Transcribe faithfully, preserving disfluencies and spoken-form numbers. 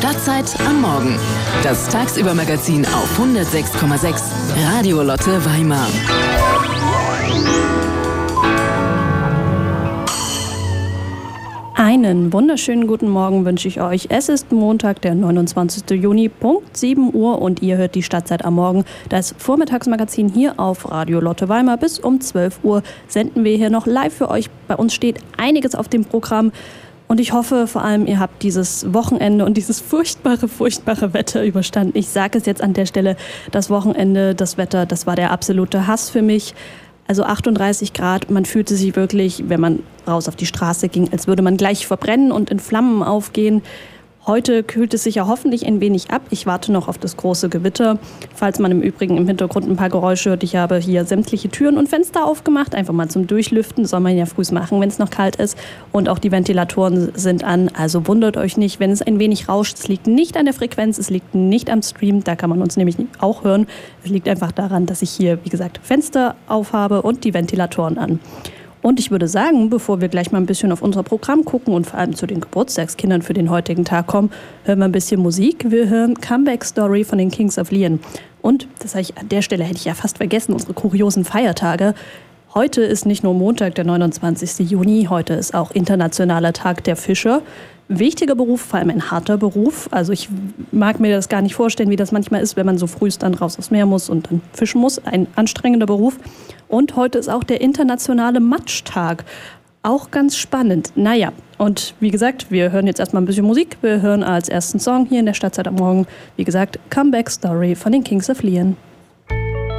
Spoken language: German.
Stadtzeit am Morgen. Das Tagsübermagazin auf hundertsechs Komma sechs Radio Lotte Weimar. Einen wunderschönen guten Morgen wünsche ich euch. Es ist Montag, der neunundzwanzigsten Juni, Punkt sieben Uhr und ihr hört die Stadtzeit am Morgen. Das Vormittagsmagazin hier auf Radio Lotte Weimar. Bis um zwölf Uhr senden wir hier noch live für euch. Bei uns steht einiges auf dem Programm. Und ich hoffe vor allem, ihr habt dieses Wochenende und dieses furchtbare, furchtbare Wetter überstanden. Ich sage es jetzt an der Stelle, das Wochenende, das Wetter, das war der absolute Hass für mich. Also achtunddreißig Grad, man fühlte sich wirklich, wenn man raus auf die Straße ging, als würde man gleich verbrennen und in Flammen aufgehen. Heute kühlt es sich ja hoffentlich ein wenig ab. Ich warte noch auf das große Gewitter. Falls man im Übrigen im Hintergrund ein paar Geräusche hört, ich habe hier sämtliche Türen und Fenster aufgemacht, einfach mal zum Durchlüften. Soll man ja früh machen, wenn es noch kalt ist. Und auch die Ventilatoren sind an, also wundert euch nicht, wenn es ein wenig rauscht. Es liegt nicht an der Frequenz, es liegt nicht am Stream, da kann man uns nämlich auch hören. Es liegt einfach daran, dass ich hier, wie gesagt, Fenster aufhabe und die Ventilatoren an. Und ich würde sagen, bevor wir gleich mal ein bisschen auf unser Programm gucken und vor allem zu den Geburtstagskindern für den heutigen Tag kommen, hören wir ein bisschen Musik. Wir hören Comeback Story von den Kings of Leon. Und, das habe ich an der Stelle hätte ich ja fast vergessen, unsere kuriosen Feiertage. Heute ist nicht nur Montag, der neunundzwanzigsten Juni, heute ist auch Internationaler Tag der Fischer. Wichtiger Beruf, vor allem ein harter Beruf. Also ich mag mir das gar nicht vorstellen, wie das manchmal ist, wenn man so frühst dann raus aufs Meer muss und dann fischen muss. Ein anstrengender Beruf. Und heute ist auch der internationale Matschtag. Auch ganz spannend. Naja, und wie gesagt, wir hören jetzt erstmal ein bisschen Musik. Wir hören als ersten Song hier in der Stadtzeit am Morgen, wie gesagt, Comeback Story von den Kings of Leon.